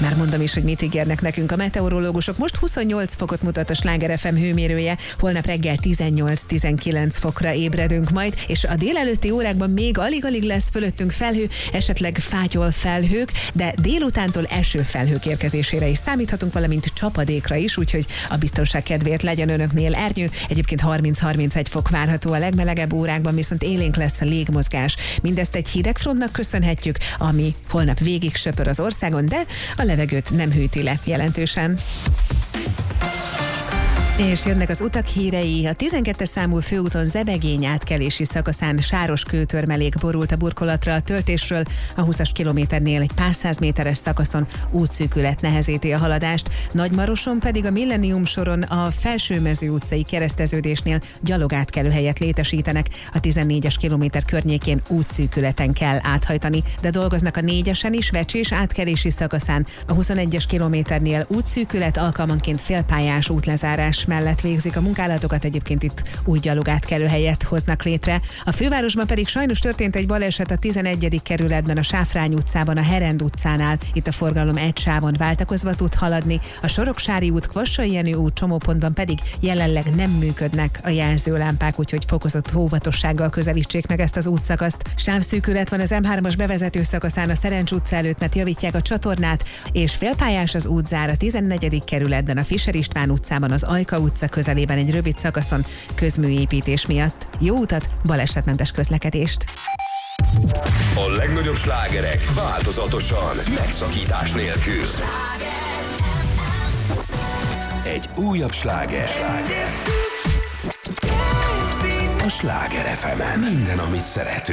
Már mondom is, hogy mit ígérnek nekünk a meteorológusok. Most 28 fokot mutat a Sláger FM hőmérője, holnap reggel 18-19 fokra ébredünk majd, és a délelőtti órákban még alig-alig lesz fölöttünk felhő, esetleg fátyol felhők, de délutántól esőfelhők érkezésére is számíthatunk, valamint csapadékra is, úgyhogy a biztonság kedvéért legyen önöknél ernyő. Egyébként 30-31 fok várható a legmelegebb órákban, viszont élénk lesz a légmozgás. Mindezt egy hidegfrontnak köszönhetjük, ami holnap végig söpör az országon, de a levegőt nem hűti le jelentősen. És jönnek az utak hírei. A 12-es számú főúton Zebegény átkelési szakaszán sáros kőtörmelék borult a burkolatra a töltésről. A 20-as kilométernél egy pár száz méteres szakaszon útszűkület nehezíti a haladást. Nagymaroson pedig a Millennium soron a Felsőmező utcai kereszteződésnél gyalogátkelőhelyet létesítenek. A 14-es kilométer környékén útszűkületen kell áthajtani, de dolgoznak a 4-esen is, Vecsés átkelési szakaszán. A 21-es kilométernél útszűkület, alkalmanként félpályás útlezárás mellett végzik a munkálatokat, egyébként itt új gyalogátkelőhelyet hoznak létre. A fővárosban pedig sajnos történt egy baleset a 11. kerületben, a Sáfrány utcában, a Herend utcánál. Itt a forgalom egy sávon váltakozva tud haladni. A Soroksári út, Kvassai Jenő út csomópontban pedig jelenleg nem működnek a jelzőlámpák, úgyhogy fokozott óvatossággal közelítsék meg ezt az útszakaszt. Sávszűkület van az M3-as bevezető szakaszán a Szerencs utca előtt, mert javítják a csatornát, és félpályás az útzár a 14. kerületben, a Fischer István utcában, az Ajka utca közelében egy rövid szakaszon közműépítés miatt. Jó utat, balesetmentes közlekedést! A legnagyobb slágerek változatosan, megszakítás nélkül. Egy újabb sláger. A Sláger FM-en minden, amit szeretünk.